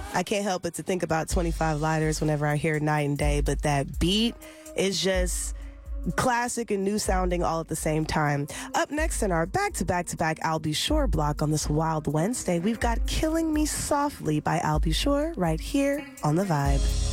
I can't help but to think about 25 Lighters whenever I hear Night and Day, but that beat is just classic and new sounding all at the same time. Up next in our back-to-back-to-back I'll Be Sure block on this Wild Wednesday, we've got Killing Me Softly by I'll Be Sure right here on The Vibe.